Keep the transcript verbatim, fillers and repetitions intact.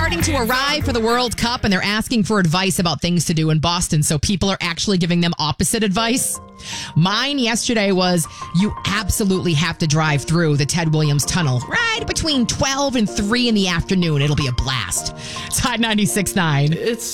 starting to arrive for the World Cup, and they're asking for advice about things to do in Boston. So people are actually giving them opposite advice. Mine yesterday was you absolutely have to drive through the Ted Williams Tunnel right between twelve and three in the afternoon. It'll be a blast. It's Hot ninety-six point nine. It's